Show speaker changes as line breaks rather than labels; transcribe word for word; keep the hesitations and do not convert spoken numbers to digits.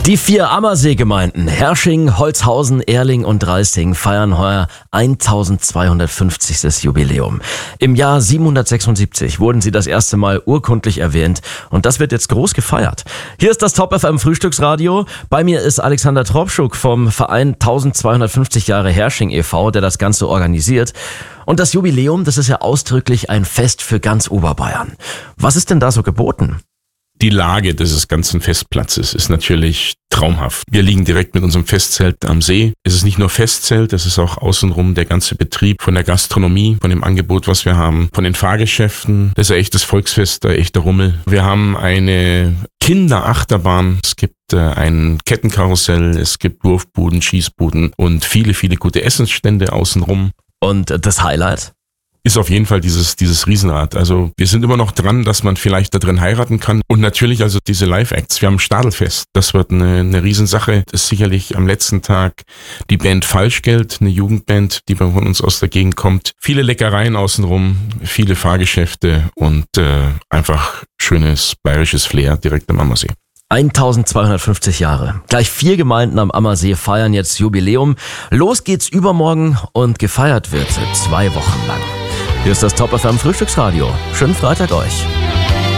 Die vier Ammersee-Gemeinden Herrsching, Holzhausen, Erling und Dreisting feiern heuer eintausendzweihundertfünfzigstes Jubiläum. Im Jahr siebenhundertsechsundsiebzig wurden sie das erste Mal urkundlich erwähnt und das wird jetzt groß gefeiert. Hier ist das Top F M Frühstücksradio. Bei mir ist Alexander Tropschuk vom Verein eintausendzweihundertfünfzig Jahre Herrsching e V, der das Ganze organisiert. Und das Jubiläum, das ist ja ausdrücklich ein Fest für ganz Oberbayern. Was ist denn da so geboten?
Die Lage dieses ganzen Festplatzes ist natürlich traumhaft. Wir liegen direkt mit unserem Festzelt am See. Es ist nicht nur Festzelt, es ist auch außenrum der ganze Betrieb von der Gastronomie, von dem Angebot, was wir haben, von den Fahrgeschäften. Das ist ein echtes Volksfest, ein echter Rummel. Wir haben eine Kinderachterbahn. Es gibt äh, ein Kettenkarussell, es gibt Wurfbuden, Schießbuden und viele, viele gute Essensstände außenrum.
Und das Highlight?
Ist auf jeden Fall dieses dieses Riesenrad. Also wir sind immer noch dran, dass man vielleicht da drin heiraten kann. Und natürlich also diese Live-Acts. Wir haben Stadelfest. Das wird eine, eine Riesensache. Das ist sicherlich am letzten Tag die Band Falschgeld, eine Jugendband, die von uns aus der Gegend kommt. Viele Leckereien außenrum, viele Fahrgeschäfte und äh, einfach schönes bayerisches Flair direkt am Ammersee.
eintausendzweihundertfünfzig Jahre. Gleich vier Gemeinden am Ammersee feiern jetzt Jubiläum. Los geht's übermorgen und gefeiert wird zwei Wochen lang. Hier ist das Top F M Frühstücksradio. Schönen Freitag euch.